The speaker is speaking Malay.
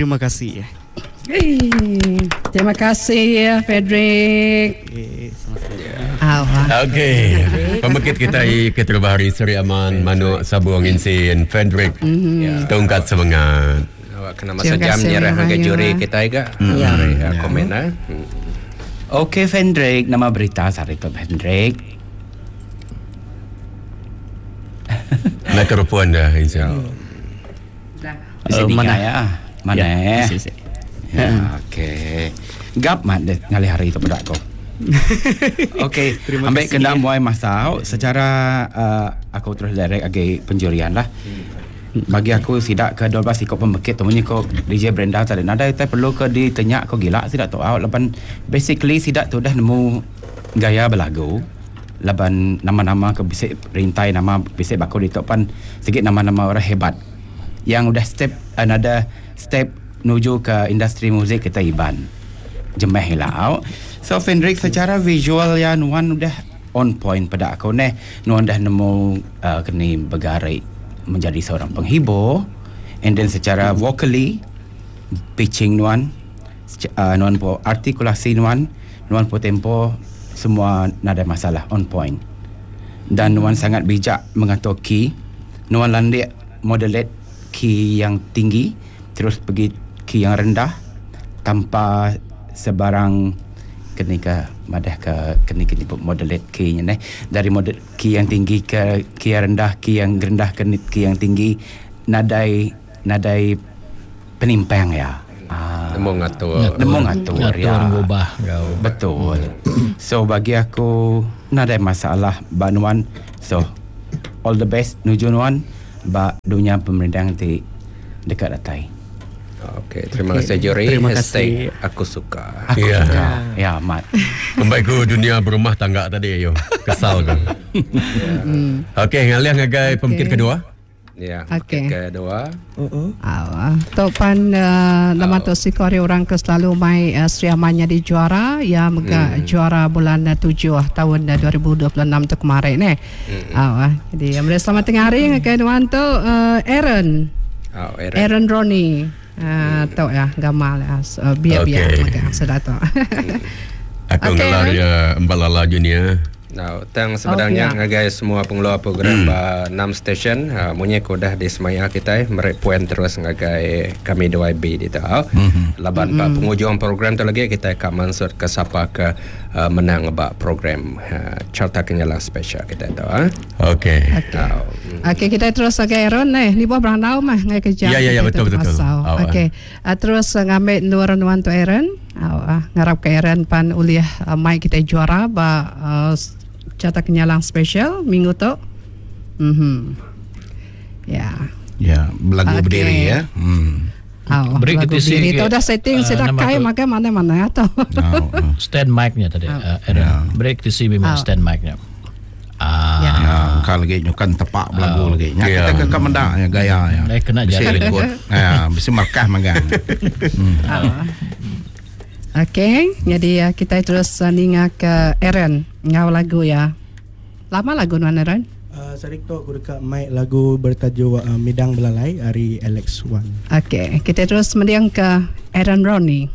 terima kasih. Terima kasih Frederick. Okey. Pemekit kita Keterbahari Seri Aman Manu Sabuang Insin Frederick. Tongkat semangat. Awak kena masa jam nyerah harga juri kita juga. Komen Okey Frederick, nama berita hari itu Frederick. Mikrofon dah insya-Allah. Mana ya? Mana okey. Gap mat ngali hari itu pada aku. Okey, ambil kena muai masa secara aku terus direct agi penjurian lah. Bagi aku tidak ke 12 ikut pembekit temunya kau DJ Brenda tadi nada kita perlu ke ditanya kau gila tidak tahu laban basically tidak tu dah nemu gaya berlagu laban nama-nama ke bisik rintai nama bisik bakul di topan sikit nama-nama orang hebat yang udah another step menuju ke industri muzik kita Iban jemeh hilau. So Fendrik secara visual ya Nuan udah on point pada aku Nuan dah nemu kini bergarai menjadi seorang penghibur, and then secara vocally pitching Nuan po artikulasi Nuan po tempo semua nada masalah on point, dan Nuan sangat bijak mengatur key. Nuan landik modulate key yang tinggi terus pergi key yang rendah tanpa sebarang kenika madah ke kini modulate key-nya dari model key yang tinggi ke key yang rendah, key yang rendah ke key yang tinggi, nadai penimpang ya. Nemu ngatur ya. Ngubah betul. So bagi aku nadai masalah Banuan. So all the best nuju Nuan ba dunia pemerintahan di dekat datai. Okey, terima kasih juri. Terima kasih. Aku suka. Aku suka. Ya, Mat. Kembali ke dunia berumah tangga tadi ayo. Kesal kan. Okey, ngalih ngagai pemikir kedua. Ya, Okey. Kedua. Topan nama tu si kori orang ke selalu mai Sri Amannya di juara ya mega juara bulan 7 tahun 2026 tu kemarin jadi ambil selamat tengah hari ngagai nuan tu Aaron Ronnie tahu ya gamal ya biar mega sudah tu. Aku ngelar ya Mbalala Junior. Nah, tang sebenarnya ngagai semua pengelola program 6 stesen munye ko dah di semaya kita merepuen terus ngagai kami 2B di tahu. Laban penghujung program tu lagi kita akan mansur ke siapa ke menang bak program Carta Kenyalang Special kita tahu. Okey. Okey, kita terus ke Aaron ni buah berang tahu mah ngai kerja. Ya betul. Okey. Terus ngambil nuan tu Aaron. Ngarap ke Aaron pan uliah mai kita juara ba Carta Kenyalang Special minggu tu. Ya, belagu berdiri ya. Beri kita sini. Itu dah setting sudah kai maka mana atau. Stand mic-nya tadi Aaron. Beri kita sini memang stand mic-nya. Kalau lagi nyukan tepak belagu lagi. Kita ke kemendak ya gaya ya. Kena jadi ikut. Bisa markah magang. Okey, jadi kita terus ninga ke Aaron ngau lagu ya. Lama lagu nuan Aaron? Sarik tu aku dekat mic lagu bertajuk Midang Belalai dari Alex One. Okey, kita terus mendiang ke Aaron Ronnie.